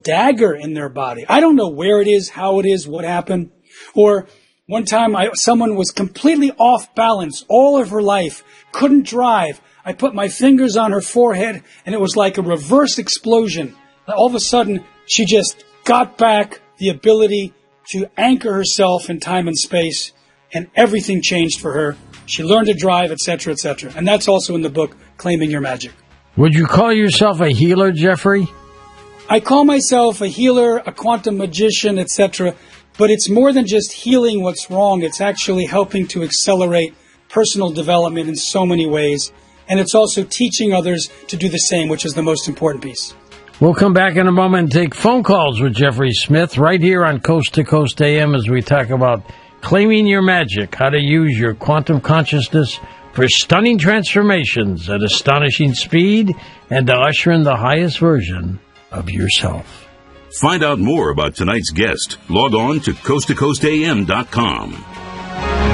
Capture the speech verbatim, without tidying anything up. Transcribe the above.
dagger in their body. I don't know where it is, how it is, what happened. Or one time I, someone was completely off balance all of her life, couldn't drive. I put my fingers on her forehead and it was like a reverse explosion. All of a sudden, she just got back the ability to anchor herself in time and space, and everything changed for her. She learned to drive, et cetera, et cetera. And that's also in the book, Claiming Your Magic. Would you call yourself a healer, Jeffrey? I call myself a healer, a quantum magician, et cetera. But it's more than just healing what's wrong. It's actually helping to accelerate personal development in so many ways. And it's also teaching others to do the same, which is the most important piece. We'll come back in a moment and take phone calls with Jeffrey Smith right here on Coast to Coast A M as we talk about claiming your magic, how to use your quantum consciousness for stunning transformations at astonishing speed and to usher in the highest version of yourself. Find out more about tonight's guest. Log on to coast to coast a m dot com.